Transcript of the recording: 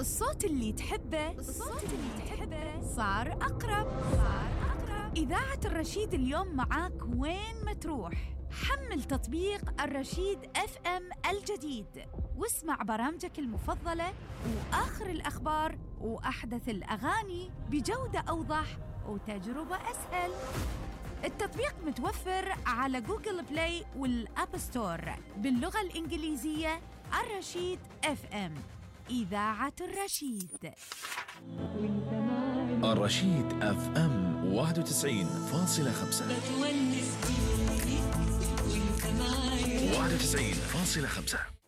الصوت اللي تحبه صار أقرب. إذاعة الرشيد اليوم معاك وين ما تروح. حمل تطبيق الرشيد FM الجديد واسمع برامجك المفضلة وآخر الأخبار وأحدث الأغاني بجودة أوضح وتجربة أسهل. التطبيق متوفر على جوجل بلاي والأب ستور باللغة الإنجليزية. الرشيد FM، إذاعة الرشيد. الرشيد FM 91.5 91.5.